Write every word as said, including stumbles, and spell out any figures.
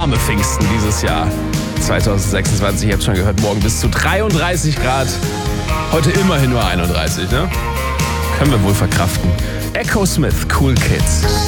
warme Pfingsten dieses Jahr. zwanzig sechsundzwanzig, ihr habt schon gehört, morgen bis zu dreiunddreißig Grad. Heute immerhin nur einunddreißig, ne? Können wir wohl verkraften. Echo Smith, Cool Kids.